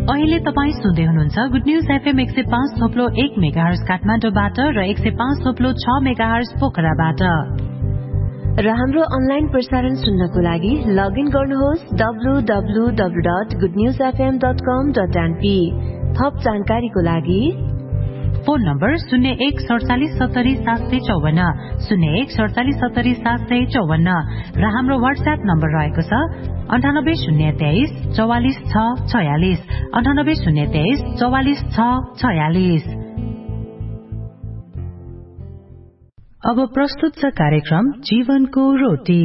अहिले तपाई सुन्दै हुनुहुन्छ गुड न्यूज एफएम 105.1 मेगाहर्ज काठमाडौँबाट र 105.6 मेगाहर्ज पोखराबाट। र हाम्रो अनलाइन प्रसारण सुन्नको लागि लगइन गर्नुहोस् www.goodnewsfm.com.np। थप जानकारीको लागि फोन नम्बर 0147700754 0147700754 र हाम्रो व्हाट्सएप नम्बर रहेको छ 9802344646 9802344646। अब प्रस्तुत छ कार्यक्रम जीवनको रोटी।